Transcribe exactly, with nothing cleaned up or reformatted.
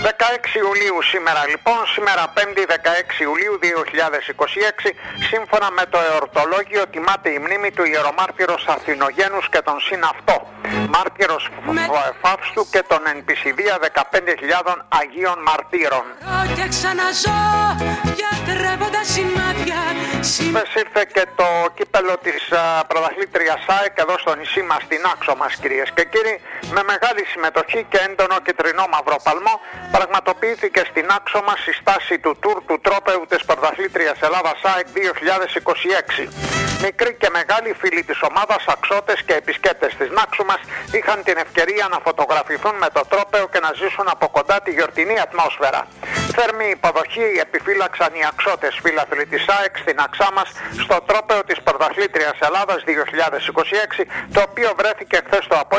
δεκαέξι Ιουλίου σήμερα λοιπόν, σήμερα πέμπτη δεκαέξι Ιουλίου δύο χιλιάδες είκοσι έξι, σύμφωνα με το εορτολόγιο τιμάται η μνήμη του ιερομάρτυρος Αθηνογένους και των συναυτό, μάρτυρος με... Φαύστου και των εν Πισιδία δεκαπέντε χιλιάδων Αγίων Μαρτύρων. Χθες ήρθε και το κύπελο της uh, πρωταθλήτριας ΑΕΚ εδώ στο νησί μας, στην Άξο μας, κυρίες και κύριοι, με μεγάλη συμμετοχή και έντονο κυτρινό μαυρό παλμό. Πραγματοποιήθηκε στην Άξο μας η στάση του τουρ του τρόπεου της πρωταθλήτριας Ελλάδας ΑΕΚ δύο χιλιάδες είκοσι έξι. Μικροί και μεγάλοι φίλοι της ομάδας, αξώτες και επισκέπτες της Νάξου μας είχαν την ευκαιρία να φωτογραφηθούν με το τρόπεο και να ζήσουν από κοντά τη γιορτινή ατμόσφαιρα. Θερμή υποδοχή επιφύλαξαν οι αξώτες φίλαθλοι της ΑΕΚ στην Αξά μας στο τρόπεο της πρωταθλήτριας Ελλάδας δύο χιλιάδες είκοσι έξι, το οποίο βρέθηκε χθες το απόγευμα